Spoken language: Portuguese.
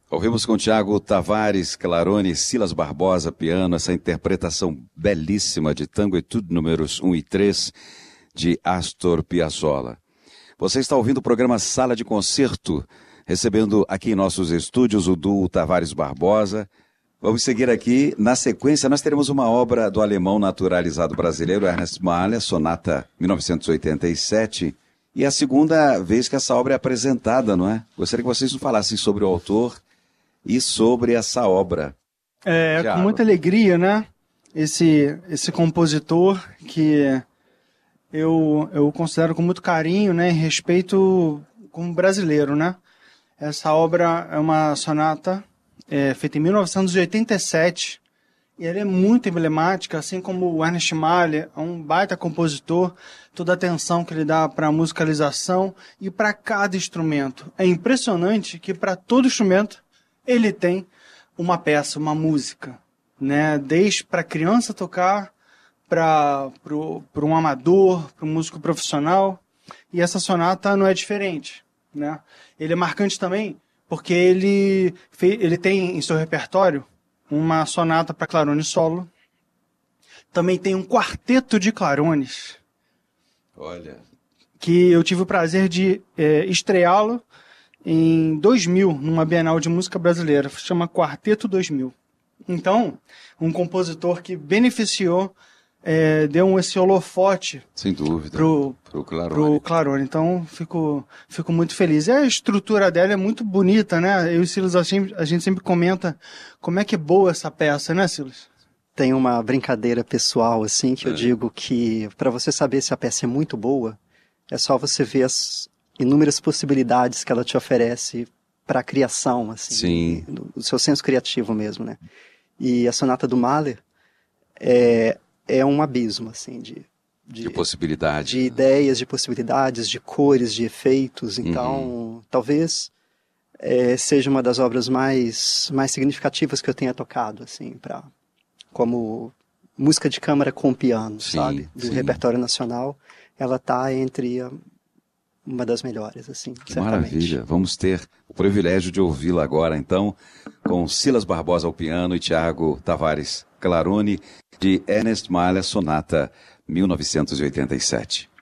Ouvimos com Tiago Tavares, Clarone, Silas Barbosa, piano, essa interpretação belíssima de Tango Etude números 1 e 3 de Astor Piazzolla. Você está ouvindo o programa Sala de Concerto, recebendo aqui em nossos estúdios o duo Tavares Barbosa. Vamos seguir aqui. Na sequência, nós teremos uma obra do alemão naturalizado brasileiro, Ernest Mahler, Sonata 1987. E é a segunda vez que essa obra é apresentada, não é? Gostaria que vocês nos falassem sobre o autor e sobre essa obra. Com muita alegria, né? Esse compositor que eu considero com muito carinho, né? E respeito como brasileiro, né? Essa obra é uma sonata feita em 1987 e ela é muito emblemática, assim como o Ernest Mahler é um baita compositor, toda a atenção que ele dá para a musicalização e para cada instrumento. É impressionante que para todo instrumento ele tem uma peça, uma música, né? Desde para a criança tocar, para um amador, para um músico profissional. E essa sonata não é diferente, né? Ele é marcante também porque ele tem em seu repertório uma sonata para clarone solo. Também tem um quarteto de clarones. Olha. Que eu tive o prazer de estreá-lo em 2000, numa Bienal de Música Brasileira, se chama Quarteto 2000. Então, um compositor que beneficiou, deu esse holofote, sem dúvida, pro Clarone. Então, fico muito feliz. E a estrutura dela é muito bonita, né? Eu e o Silas, a gente sempre comenta como é que é boa essa peça, né, Silas? Tem uma brincadeira pessoal, assim, que eu digo que para você saber se a peça é muito boa, é só você ver as inúmeras possibilidades que ela te oferece para a criação, assim, do seu senso criativo mesmo, né? E a sonata do Mahler é um abismo, assim, de possibilidades, de ideias, de possibilidades, de cores, de efeitos. Então, talvez seja uma das obras mais significativas que eu tenha tocado, assim, como música de câmara com piano, sabe? Do repertório nacional, ela está entre uma das melhores, assim, que certamente. Maravilha, vamos ter o privilégio de ouvi-la agora, então, com Silas Barbosa ao piano e Tiago Tavares Clarone, de Ernest Mahler, Sonata 1987.